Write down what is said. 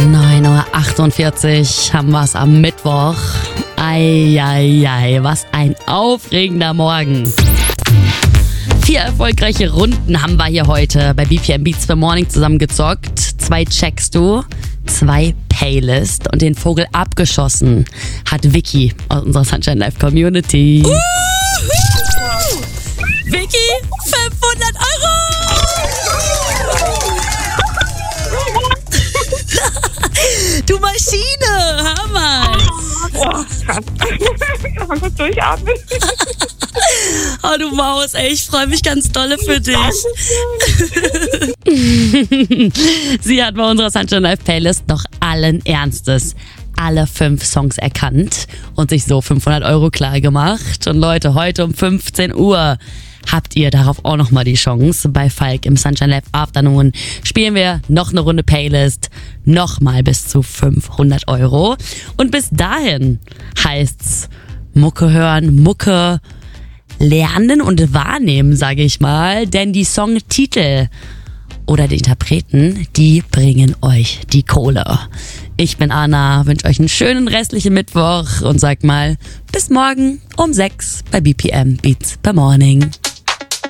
9:48 Uhr haben wir es am Mittwoch. Eieiei, was ein aufregender Morgen. 4 erfolgreiche Runden haben wir hier heute bei BPM Beats for Morning zusammengezockt. 2 checkst du, 2 Playlist und den Vogel abgeschossen hat Vicky aus unserer Sunshine Live Community. Vicky, 500 €! Du Maschine, Hammer! Oh, Gott. Kann man kurz durchatmen? Oh, du Maus, ey, ich freue mich ganz dolle für dich. Sie hat bei unserer Sunshine Live Playlist noch allen Ernstes alle 5 Songs erkannt und sich so 500 € klar gemacht. Und Leute, heute um 15 Uhr habt ihr darauf auch nochmal die Chance. Bei Falk im Sunshine Live Afternoon spielen wir noch eine Runde Playlist, nochmal bis zu 500 €. Und bis dahin heißt's Mucke hören, Mucke lernen und wahrnehmen, sage ich mal. Denn die Songtitel oder die Interpreten, die bringen euch die Kohle. Ich bin Anna, wünsche euch einen schönen restlichen Mittwoch und sag mal bis morgen um 6 bei BPM Beats per Morning.